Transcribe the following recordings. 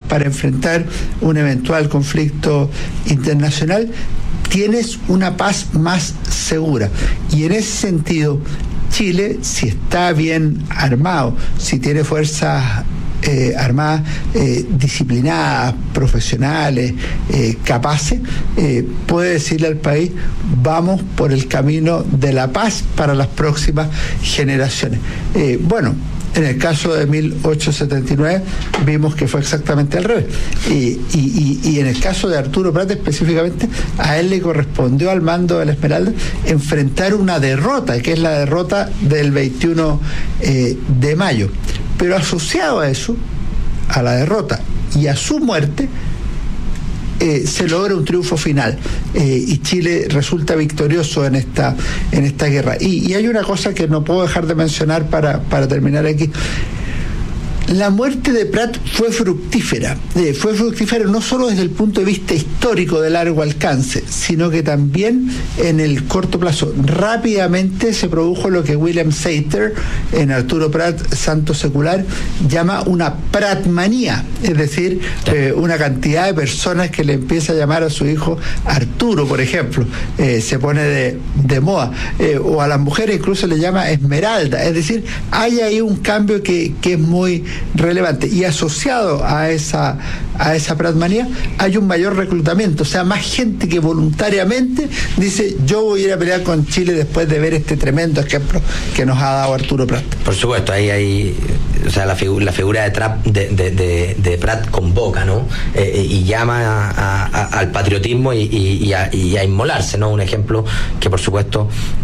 para enfrentar un eventual conflicto internacional, tienes una paz más segura. Y en ese sentido, Chile, si está bien armado, si tiene fuerzas armadas disciplinadas, profesionales, capaces, puede decirle al país: vamos por el camino de la paz para las próximas generaciones. En el caso de 1879 vimos que fue exactamente al revés. Y en el caso de Arturo Prat específicamente, a él le correspondió al mando de la Esmeralda enfrentar una derrota, que es la derrota del 21 de mayo. Pero asociado a eso, a la derrota y a su muerte, se logra un triunfo final, y Chile resulta victorioso en esta guerra. Y hay una cosa que no puedo dejar de mencionar para terminar aquí. La muerte de Prat fue fructífera no solo desde el punto de vista histórico de largo alcance, sino que también en el corto plazo. Rápidamente se produjo lo que William Sater, en Arturo Prat, Santo Secular, llama una Pratmanía, es decir, una cantidad de personas que le empieza a llamar a su hijo Arturo, por ejemplo, se pone de moda, o a las mujeres incluso le llama Esmeralda, es decir, hay ahí un cambio que es muy relevante, y asociado a esa Pratmanía hay un mayor reclutamiento, o sea, más gente que voluntariamente dice: yo voy a ir a pelear con Chile después de ver este tremendo ejemplo que nos ha dado Arturo Prat. Por supuesto, ahí hay, o sea, la figura de Prat convoca, ¿no? Y llama al patriotismo y a inmolarse, ¿no? Un ejemplo que por supuesto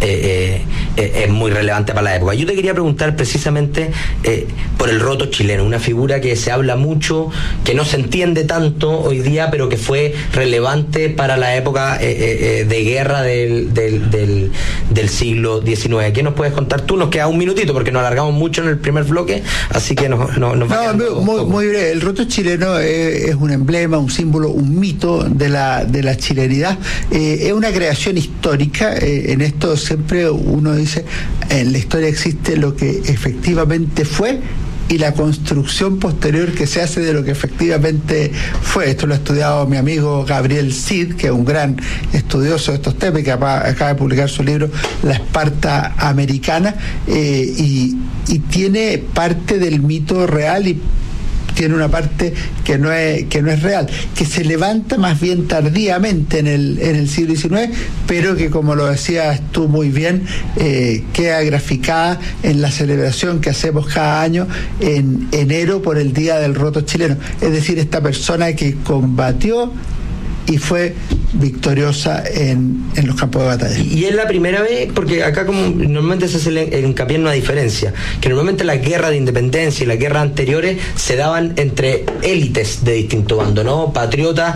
es muy relevante para la época. Yo te quería preguntar precisamente por el roto chileno, una figura que se habla mucho, que no se entiende tanto hoy día, pero que fue relevante para la época de guerra del siglo XIX. ¿Qué nos puedes contar tú? Nos queda un minutito porque nos alargamos mucho en el primer bloque, así que nos va muy breve. El roto chileno es un emblema, un símbolo, un mito de la chilenidad. Es una creación histórica. En esto siempre uno dice: en la historia existe lo que efectivamente fue y la construcción posterior que se hace de lo que efectivamente fue. Esto lo ha estudiado mi amigo Gabriel Cid, que es un gran estudioso de estos temas, que acaba de publicar su libro La Esparta Americana, y tiene parte del mito real y tiene una parte que no es real, que se levanta más bien tardíamente en el siglo XIX, pero que, como lo decías tú muy bien, queda graficada en la celebración que hacemos cada año en enero por el Día del Roto Chileno. Es decir, esta persona que combatió y fue victoriosa en los campos de batalla. Y es la primera vez, porque acá como normalmente se hace el hincapié en una diferencia, que normalmente las guerras de independencia y las guerras anteriores se daban entre élites de distinto bando, ¿no? Patriotas,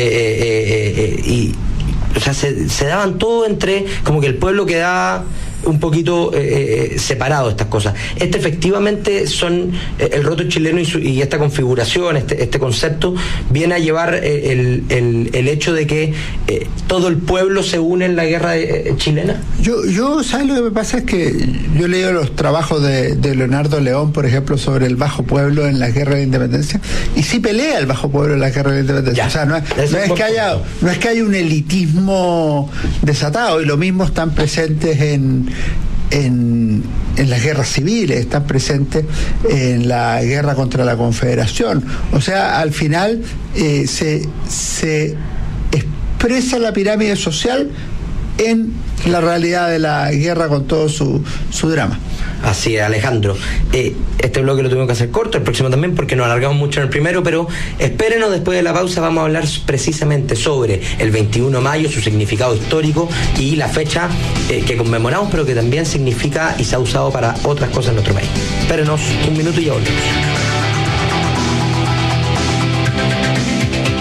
y o sea, se daban todo entre, como que el pueblo quedaba un poquito separado de estas cosas. Efectivamente son el roto chileno y esta configuración, este concepto viene a llevar el hecho de que todo el pueblo se une en la guerra chilena. Yo ¿sabes lo que me pasa? Es que yo he leído los trabajos de Leonardo León, por ejemplo, sobre el Bajo Pueblo en la guerra de independencia, y sí pelea el Bajo Pueblo en la guerra de independencia. Ya, o sea, no es que haya un elitismo desatado, y lo mismo están presentes en las guerras civiles, están presentes en la guerra contra la Confederación. O sea, al final se expresa la pirámide social en la realidad de la guerra con todo su drama. Así es, Alejandro. Este bloque lo tuvimos que hacer corto, el próximo también, porque nos alargamos mucho en el primero, pero espérenos, después de la pausa vamos a hablar precisamente sobre el 21 de mayo, su significado histórico y la fecha que conmemoramos, pero que también significa y se ha usado para otras cosas en nuestro país. Espérenos un minuto y ya volvemos.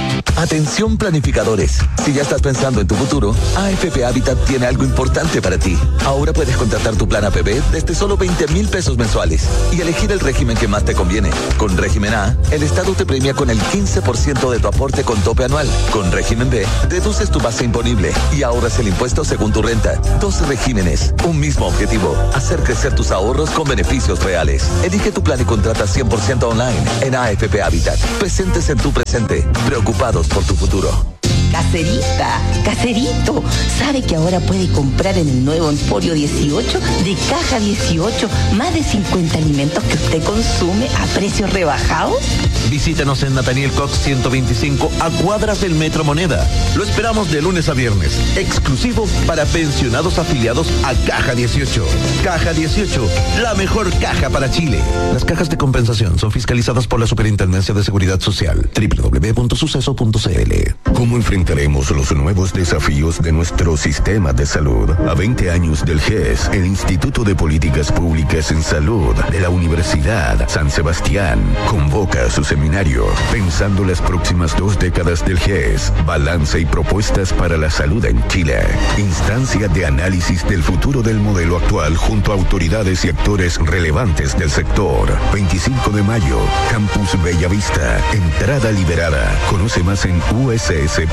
Atención planificadores, si ya estás pensando en tu futuro, AFP Habitat tiene algo importante para ti. Ahora puedes contratar tu plan APB desde solo 20,000 pesos mensuales y elegir el régimen que más te conviene. Con régimen A, el Estado te premia con el 15% de tu aporte con tope anual. Con régimen B, deduces tu base imponible y ahorras el impuesto según tu renta. 2 regímenes, un mismo objetivo, hacer crecer tus ahorros con beneficios reales. Elige tu plan y contrata 100% online en AFP Habitat. Presentes en tu presente, preocupados por tu futuro. Caserita, caserito, ¿sabe que ahora puede comprar en el nuevo Emporio 18 de Caja 18 más de 50 alimentos que usted consume a precios rebajados? Visítenos en Nathaniel Cox 125 a cuadras del Metro Moneda. Lo esperamos de lunes a viernes, exclusivo para pensionados afiliados a Caja 18. Caja 18, la mejor caja para Chile. Las cajas de compensación son fiscalizadas por la Superintendencia de Seguridad Social. www.suceso.cl. ¿Cómo enfrentaremos los nuevos desafíos de nuestro sistema de salud? A 20 años del GES, el Instituto de Políticas Públicas en Salud de la Universidad San Sebastián convoca su seminario Pensando las próximas 2 décadas del GES, balance y propuestas para la salud en Chile. Instancia de análisis del futuro del modelo actual junto a autoridades y actores relevantes del sector. 25 de mayo, Campus Bellavista. Entrada liberada. Conoce más en uss.cl.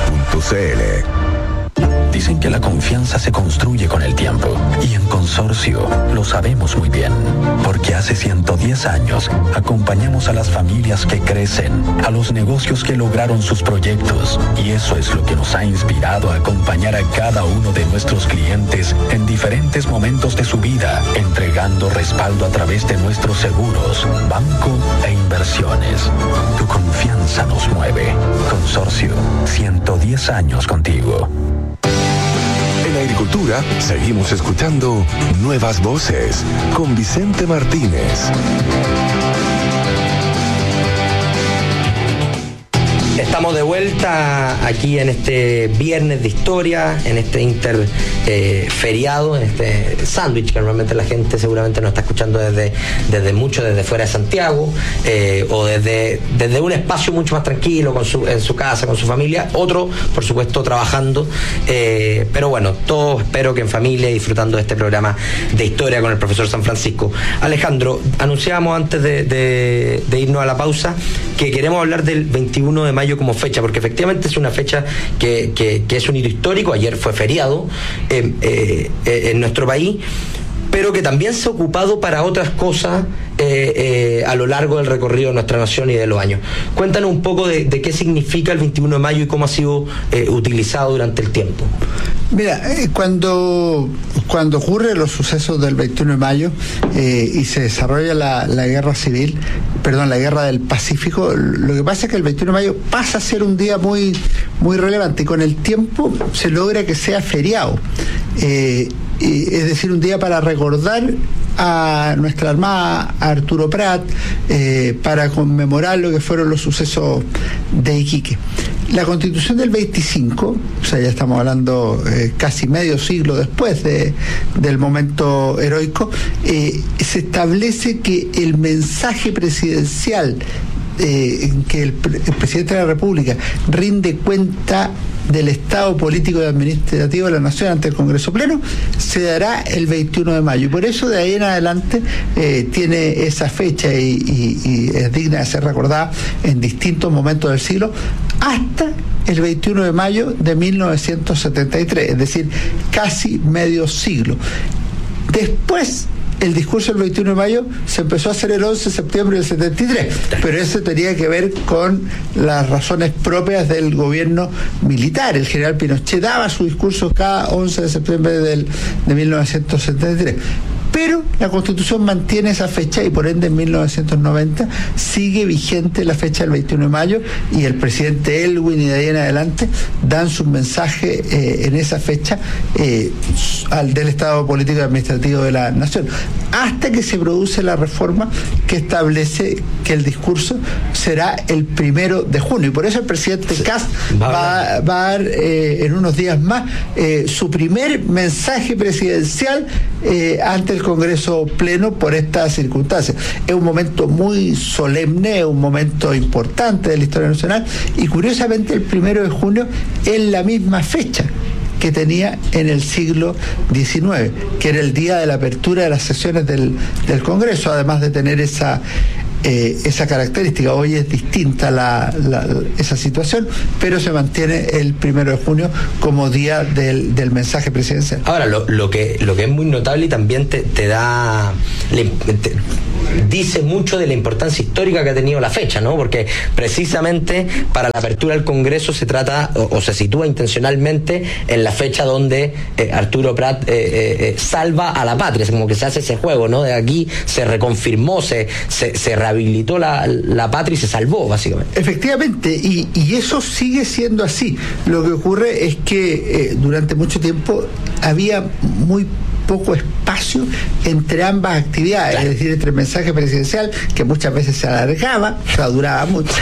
Dicen que la confianza se construye con el tiempo y en Consorcio lo sabemos muy bien, porque hace 110 años acompañamos a las familias que crecen, a los negocios que lograron sus proyectos, y eso es lo que nos ha inspirado a acompañar a cada uno de nuestros clientes en diferentes momentos de su vida, entregando respaldo a través de nuestros seguros, banco e inversiones. Tu confianza nos mueve. Consorcio, 110 años contigo. En agricultura, seguimos escuchando Nuevas Voces con Vicente Martínez. Estamos de vuelta aquí en este viernes de historia, en este feriado, en este sándwich que normalmente la gente seguramente nos está escuchando desde fuera de Santiago, o desde un espacio mucho más tranquilo, en su casa, con su familia, otro, por supuesto, trabajando, pero bueno, todos espero que en familia, disfrutando de este programa de historia con el profesor San Francisco. Alejandro, anunciábamos antes de irnos a la pausa que queremos hablar del 21 de mayo como fecha, porque efectivamente es una fecha que es un hito histórico. Ayer fue feriado en nuestro país, pero que también se ha ocupado para otras cosas a lo largo del recorrido de nuestra nación y de los años. Cuéntanos un poco de qué significa el 21 de mayo y cómo ha sido utilizado durante el tiempo. Mira, cuando ocurren los sucesos del 21 de mayo y se desarrolla la guerra civil, la guerra del Pacífico, lo que pasa es que el 21 de mayo pasa a ser un día muy, muy relevante y con el tiempo se logra que sea feriado. Es decir, un día para recordar a nuestra Armada, a Arturo Prat, para conmemorar lo que fueron los sucesos de Iquique. La Constitución del 25, o sea, ya estamos hablando casi medio siglo después del momento heroico, se establece que el mensaje presidencial, que el presidente de la República rinde cuenta del Estado político y administrativo de la Nación ante el Congreso Pleno, se dará el 21 de mayo. Y por eso de ahí en adelante tiene esa fecha y es digna de ser recordada en distintos momentos del siglo, hasta el 21 de mayo de 1973, es decir, casi medio siglo. Después, el discurso del 21 de mayo se empezó a hacer el 11 de septiembre del 73, pero eso tenía que ver con las razones propias del gobierno militar. El general Pinochet daba su discurso cada 11 de septiembre de 1973. Pero la Constitución mantiene esa fecha y por ende en 1990 sigue vigente la fecha del 21 de mayo y el presidente Elwin y de ahí en adelante dan su mensaje en esa fecha del Estado político y administrativo de la Nación, hasta que se produce la reforma que establece que el discurso será el 1 de junio. Y por eso el presidente Kast va a dar en unos días más su primer mensaje presidencial ante el el Congreso pleno por estas circunstancias. Es un momento muy solemne, es un momento importante de la historia nacional, y curiosamente el 1 de junio es la misma fecha que tenía en el siglo XIX, que era el día de la apertura de las sesiones del Congreso, además de tener esa característica. Hoy es distinta esa situación, pero se mantiene el 1 de junio como día del mensaje presidencial. Ahora, lo que es muy notable y también te dice mucho de la importancia histórica que ha tenido la fecha, ¿no? Porque precisamente para la apertura del Congreso se trata o se sitúa intencionalmente en la fecha donde Arturo Prat salva a la patria. Es como que se hace ese juego, ¿no? De aquí se reconfirmó, se rehabilitó la patria y se salvó, básicamente. Efectivamente, y eso sigue siendo así. Lo que ocurre es que durante mucho tiempo había muy poco espacio entre ambas actividades, claro. Es decir, entre el mensaje presidencial, que muchas veces se alargaba, o sea, duraba mucho,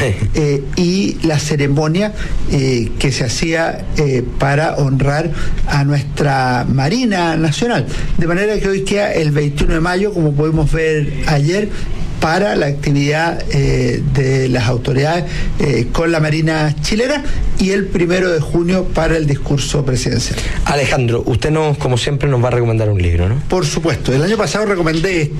y la ceremonia que se hacía para honrar a nuestra Marina Nacional. De manera que hoy queda el 21 de mayo, como pudimos ver ayer, para la actividad de las autoridades con la Marina chilena, y el 1 de junio para el discurso presidencial. Alejandro, usted como siempre nos va a recomendar un libro, ¿no? Por supuesto. El año pasado recomendé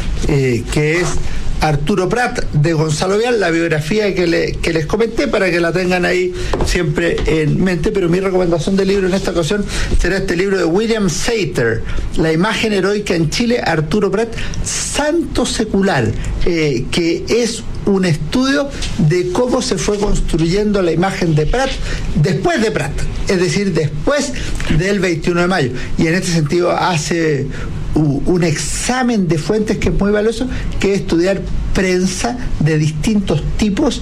que es Arturo Prat, de Gonzalo Vial, la biografía que les comenté, para que la tengan ahí siempre en mente, pero mi recomendación del libro en esta ocasión será este libro de William Sater, La imagen heroica en Chile, Arturo Prat, santo secular, que es un estudio de cómo se fue construyendo la imagen de Prat después de Prat, es decir, después del 21 de mayo, y en este sentido hace un examen de fuentes que es muy valioso, que es estudiar prensa de distintos tipos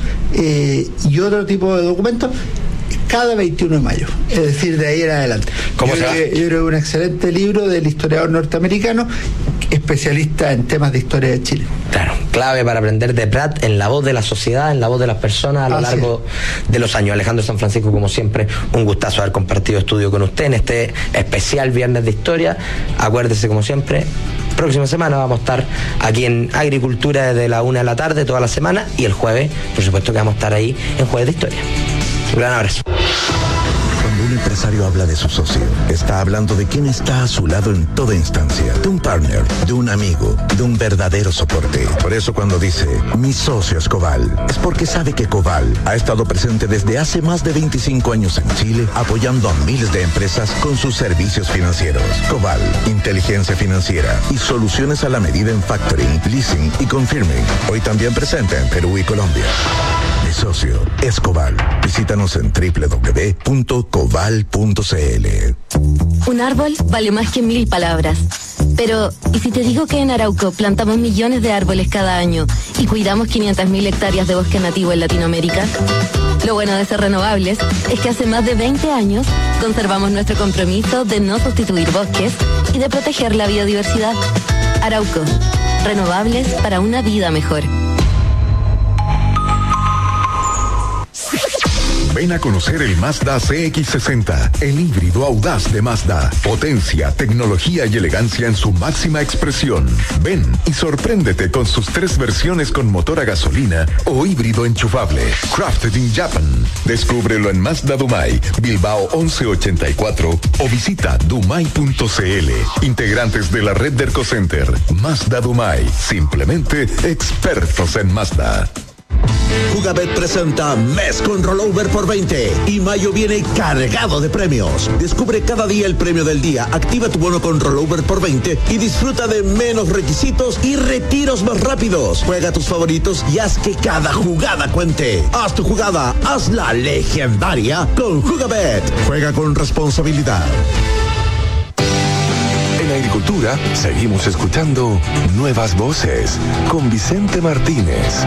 y otro tipo de documentos cada 21 de mayo, es decir, de ahí en adelante. Yo creo que es un excelente libro del historiador norteamericano, especialista en temas de historia de Chile. Claro, clave para aprender de Prat en la voz de la sociedad, en la voz de las personas a lo largo de los años. Alejandro San Francisco, como siempre, un gustazo haber compartido estudio con usted en este especial Viernes de Historia. Acuérdese, como siempre, próxima semana vamos a estar aquí en Agricultura desde la 1 de la tarde toda la semana, y el jueves, por supuesto, que vamos a estar ahí en Jueves de Historia. Un gran abrazo. Cuando un empresario habla de su socio, está hablando de quien está a su lado en toda instancia, de un partner, de un amigo, de un verdadero soporte. Por eso cuando dice, mi socio es Coval, es porque sabe que Coval ha estado presente desde hace más de 25 años en Chile, apoyando a miles de empresas con sus servicios financieros. Coval, inteligencia financiera y soluciones a la medida en factoring, leasing y confirming. Hoy también presente en Perú y Colombia. Mi socio es Coval. Visítanos en www.coval.cl. Un árbol vale más que 1000 palabras. Pero, ¿y si te digo que en Arauco plantamos millones de árboles cada año y cuidamos 500.000 hectáreas de bosque nativo en Latinoamérica? Lo bueno de ser renovables es que hace más de 20 años conservamos nuestro compromiso de no sustituir bosques y de proteger la biodiversidad. Arauco, renovables para una vida mejor. Ven a conocer el Mazda CX-60, el híbrido audaz de Mazda. Potencia, tecnología y elegancia en su máxima expresión. Ven y sorpréndete con sus 3 versiones con motor a gasolina o híbrido enchufable. Crafted in Japan. Descúbrelo en Mazda Dumai, Bilbao 1184 o visita dumai.cl. Integrantes de la red de Ercocenter. Mazda Dumai. Simplemente expertos en Mazda. Jugabet presenta Mes con Rollover por 20 y mayo viene cargado de premios. Descubre cada día el premio del día, activa tu bono con Rollover por 20 y disfruta de menos requisitos y retiros más rápidos. Juega tus favoritos y haz que cada jugada cuente. Haz tu jugada, hazla legendaria con Jugabet. Juega con responsabilidad. En Agricultura seguimos escuchando Nuevas Voces con Vicente Martínez.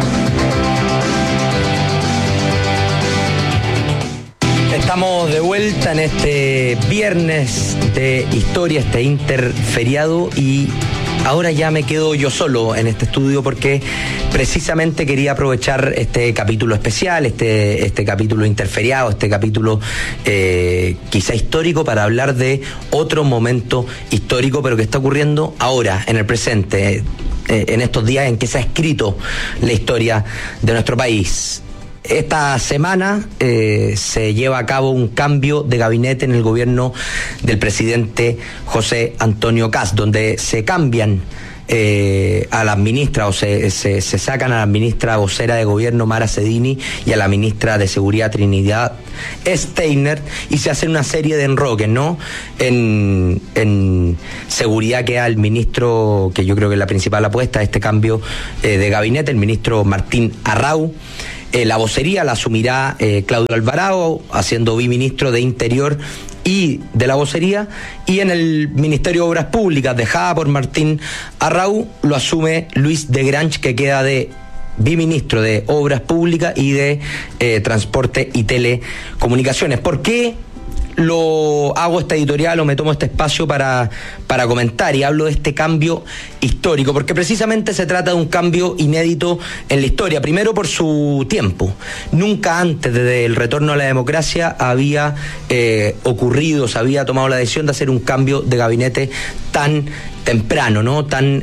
Estamos de vuelta en este viernes de historia, este interferiado, y ahora ya me quedo yo solo en este estudio porque precisamente quería aprovechar este capítulo especial, este capítulo interferiado, este capítulo quizá histórico, para hablar de otro momento histórico, pero que está ocurriendo ahora, en el presente, en estos días en que se ha escrito la historia de nuestro país. Esta semana se lleva a cabo un cambio de gabinete en el gobierno del presidente José Antonio Kast, donde se cambian a las ministras, o se sacan a la ministra vocera de gobierno Mara Cedini y a la ministra de Seguridad Trinidad Steiner, y se hace una serie de enroques, ¿no? En seguridad queda el ministro, que yo creo que es la principal apuesta de este cambio de gabinete, el ministro Martín Arrau. La vocería la asumirá Claudio Alvarado, haciendo biministro de Interior y de la vocería, y en el Ministerio de Obras Públicas, dejada por Martín Arrau, lo asume Luis de Grange, que queda de biministro de Obras Públicas y de Transporte y Telecomunicaciones. ¿Por qué lo hago esta editorial o me tomo este espacio para comentar y hablo de este cambio histórico? Porque precisamente se trata de un cambio inédito en la historia. Primero, por su tiempo. Nunca antes, desde el retorno a la democracia, había ocurrido, se había tomado la decisión de hacer un cambio de gabinete tan temprano, ¿no?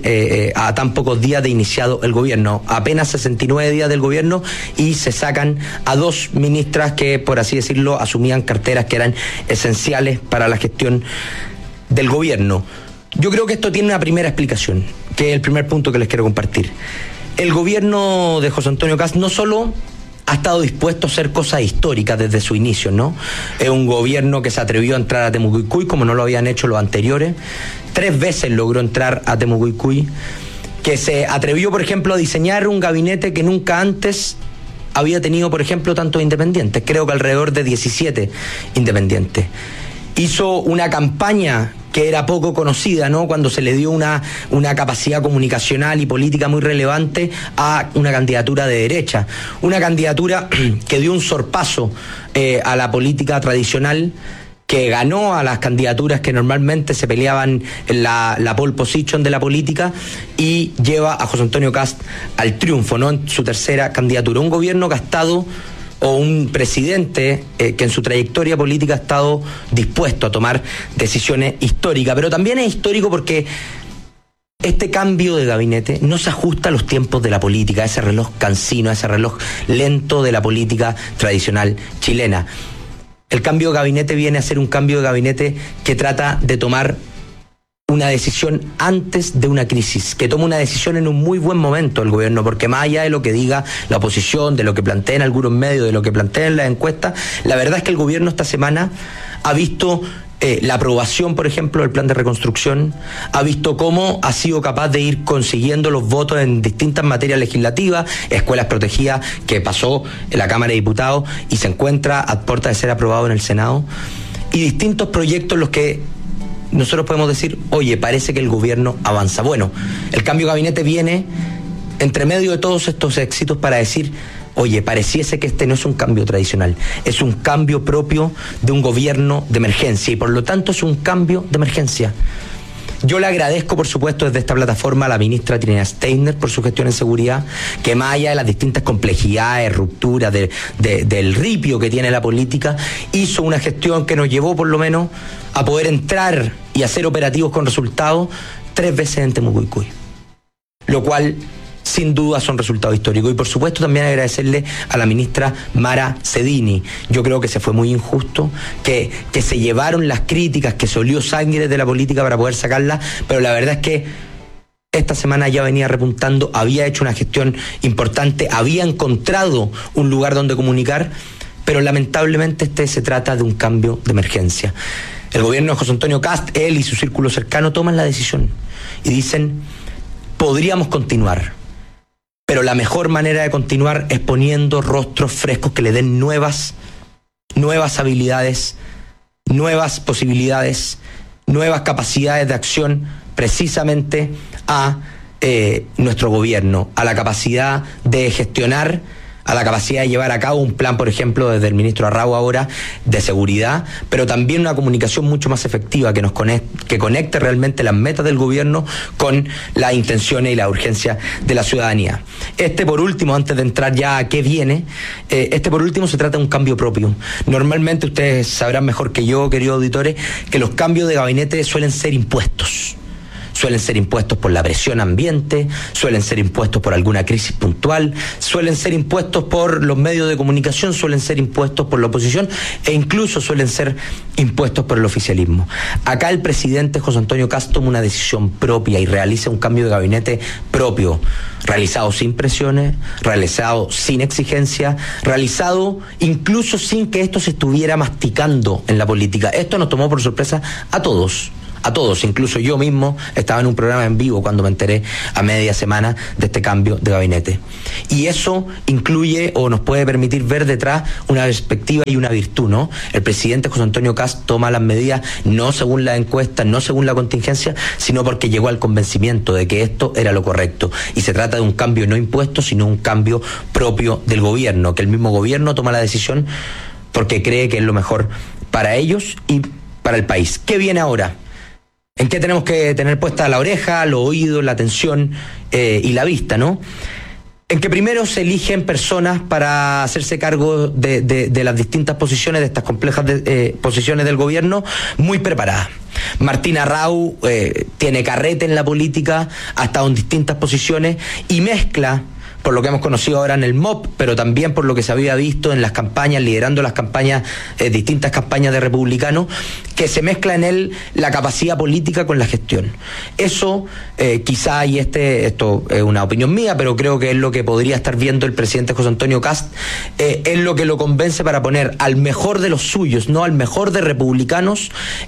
A tan pocos días de iniciado el gobierno. Apenas 69 días del gobierno y se sacan a 2 ministras que, por así decirlo, asumían carteras que eran esenciales para la gestión del gobierno. Yo creo que esto tiene una primera explicación, que es el primer punto que les quiero compartir. El gobierno de José Antonio Kast no solo ha estado dispuesto a hacer cosas históricas desde su inicio, ¿no? Es un gobierno que se atrevió a entrar a Temucuicui como no lo habían hecho los anteriores. 3 veces logró entrar a Temucuicui, que se atrevió, por ejemplo, a diseñar un gabinete que nunca antes había tenido, por ejemplo, tantos independientes, creo que alrededor de 17 independientes. Hizo una campaña que era poco conocida, ¿no? Cuando se le dio una capacidad comunicacional y política muy relevante a una candidatura de derecha, una candidatura que dio un sorpaso a la política tradicional, que ganó a las candidaturas que normalmente se peleaban en la pole position de la política, y lleva a José Antonio Kast al triunfo, ¿no? En su tercera candidatura. Un gobierno que ha estado, o un presidente que en su trayectoria política ha estado dispuesto a tomar decisiones históricas. Pero también es histórico porque este cambio de gabinete no se ajusta a los tiempos de la política, a ese reloj cansino, a ese reloj lento de la política tradicional chilena. El cambio de gabinete viene a ser un cambio de gabinete que trata de tomar una decisión antes de una crisis, que toma una decisión en un muy buen momento el gobierno, porque más allá de lo que diga la oposición, de lo que planteen algunos medios, de lo que planteen las encuestas, la verdad es que el gobierno esta semana ha visto la aprobación, por ejemplo, del plan de reconstrucción, ha visto cómo ha sido capaz de ir consiguiendo los votos en distintas materias legislativas, escuelas protegidas, que pasó en la Cámara de Diputados y se encuentra a puerta de ser aprobado en el Senado, y distintos proyectos en los que nosotros podemos decir, oye, parece que el gobierno avanza. Bueno, el cambio de gabinete viene entre medio de todos estos éxitos para decir, oye, pareciese que este no es un cambio tradicional, es un cambio propio de un gobierno de emergencia, y por lo tanto es un cambio de emergencia. Yo le agradezco, por supuesto, desde esta plataforma a la ministra Trinidad Steiner por su gestión en seguridad, que más allá de las distintas complejidades, rupturas, del ripio que tiene la política, hizo una gestión que nos llevó por lo menos a poder entrar y hacer operativos con resultados 3 veces en Temucuicui, lo cual sin duda son resultados históricos. Y por supuesto también agradecerle a la ministra Mara Cedini. Yo creo que se fue muy injusto, que se llevaron las críticas, que se olió sangre de la política para poder sacarla, pero la verdad es que esta semana ya venía repuntando, había hecho una gestión importante, había encontrado un lugar donde comunicar, pero lamentablemente se trata de un cambio de emergencia. El gobierno de José Antonio Kast, él y su círculo cercano toman la decisión y dicen, podríamos continuar, pero la mejor manera de continuar es poniendo rostros frescos que le den nuevas habilidades, nuevas posibilidades, nuevas capacidades de acción precisamente a nuestro gobierno, a la capacidad de gestionar, a la capacidad de llevar a cabo un plan, por ejemplo, desde el ministro Arrau ahora, de seguridad, pero también una comunicación mucho más efectiva que conecte realmente las metas del gobierno con las intenciones y la urgencia de la ciudadanía. Por último, antes de entrar ya a qué viene, por último se trata de un cambio propio. Normalmente ustedes sabrán mejor que yo, queridos auditores, que los cambios de gabinete suelen ser impuestos. Suelen ser impuestos por la presión ambiente, suelen ser impuestos por alguna crisis puntual, suelen ser impuestos por los medios de comunicación, suelen ser impuestos por la oposición e incluso suelen ser impuestos por el oficialismo. Acá el presidente José Antonio Kast toma una decisión propia y realiza un cambio de gabinete propio, realizado sin presiones, realizado sin exigencia, realizado incluso sin que esto se estuviera masticando en la política. Esto nos tomó por sorpresa a todos, incluso yo mismo estaba en un programa en vivo cuando me enteré a media semana de este cambio de gabinete. Y eso incluye o nos puede permitir ver detrás una perspectiva y una virtud, ¿no? El presidente José Antonio Kast toma las medidas no según la encuesta, no según la contingencia, sino porque llegó al convencimiento de que esto era lo correcto. Y se trata de un cambio no impuesto, sino un cambio propio del gobierno, que el mismo gobierno toma la decisión porque cree que es lo mejor para ellos y para el país. ¿Qué viene ahora? ¿En qué tenemos que tener puesta la oreja, los oídos, la atención y la vista, ¿no? En que primero se eligen personas para hacerse cargo de las distintas posiciones, de estas complejas posiciones del gobierno, muy preparadas. Martín Arrau tiene carrete en la política, ha estado en distintas posiciones y mezcla, por lo que hemos conocido ahora en el MOP, pero también por lo que se había visto en las campañas, liderando las campañas, distintas campañas de republicanos, que se mezcla en él la capacidad política con la gestión. Eso quizá, y esto es una opinión mía, pero creo que es lo que podría estar viendo el presidente José Antonio Kast, es lo que lo convence para poner al mejor de los suyos, no al mejor de republicanos,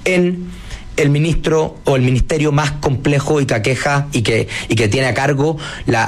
en el ministro o el ministerio más complejo y que aqueja y que tiene a cargo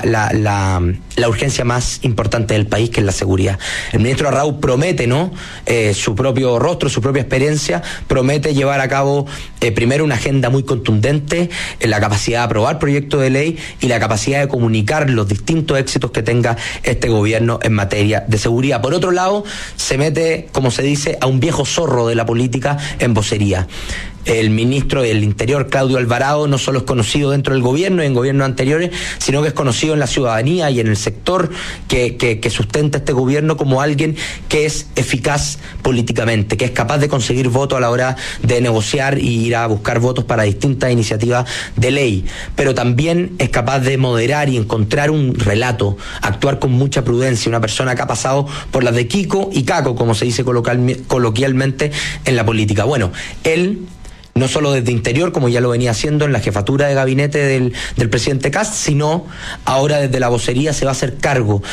la urgencia más importante del país, que es la seguridad. El ministro Arrau promete, ¿no? Su propio rostro, su propia experiencia, promete llevar a cabo primero una agenda muy contundente, la capacidad de aprobar proyectos de ley y la capacidad de comunicar los distintos éxitos que tenga este gobierno en materia de seguridad. Por otro lado, se mete, como se dice, a un viejo zorro de la política en vocería. El ministro del Interior, Claudio Alvarado, no solo es conocido dentro del gobierno y en gobiernos anteriores, sino que es conocido en la ciudadanía y en el sector que sustenta este gobierno como alguien que es eficaz políticamente, que es capaz de conseguir votos a la hora de negociar y ir a buscar votos para distintas iniciativas de ley, pero también es capaz de moderar y encontrar un relato, actuar con mucha prudencia, una persona que ha pasado por las de Kiko y Caco, como se dice coloquialmente en la política. Bueno, él, no solo desde Interior, como ya lo venía haciendo en la jefatura de gabinete del presidente Kast, sino ahora desde la vocería se va a hacer cargo